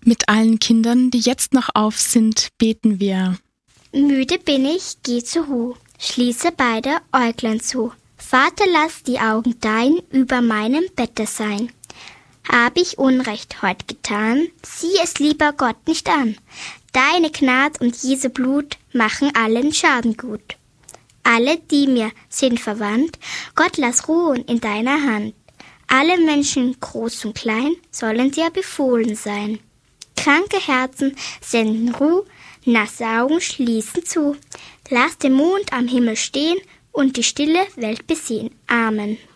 Mit allen Kindern, die jetzt noch auf sind, beten wir. Müde bin ich, geh zur Ruhe, schließe beide Äuglein zu. Vater, lass die Augen dein über meinem Bette sein. Hab ich Unrecht heut getan, sieh es lieber Gott nicht an. Deine Gnad und Jesu Blut machen allen Schaden gut. Alle, die mir sind verwandt, Gott lass ruhen in deiner Hand. Alle Menschen, groß und klein, sollen dir befohlen sein. Kranke Herzen senden Ruhe, nasse Augen schließen zu. Lass den Mond am Himmel stehen und die stille Welt besehen. Amen.